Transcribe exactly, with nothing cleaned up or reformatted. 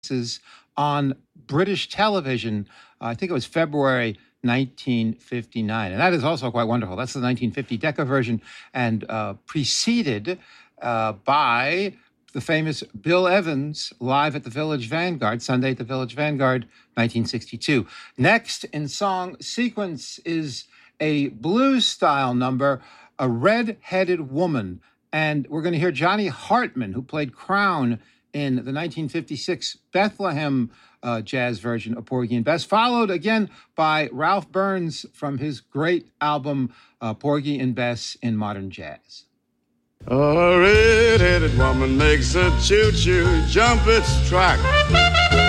on British television. Uh, I think it was February nineteen fifty-nine. And that is also quite wonderful. That's the nineteen fifty Decca version, and uh, preceded uh, by the famous Bill Evans live at the Village Vanguard, Sunday at the Village Vanguard, nineteen sixty-two. Next in song sequence is a blues-style number, A Red-Headed Woman. And we're going to hear Johnny Hartman, who played Crown in the nineteen fifty-six Bethlehem uh, jazz version of Porgy and Bess, followed again by Ralph Burns from his great album, uh, Porgy and Bess in Modern Jazz. A red-headed woman makes a choo-choo jump its track.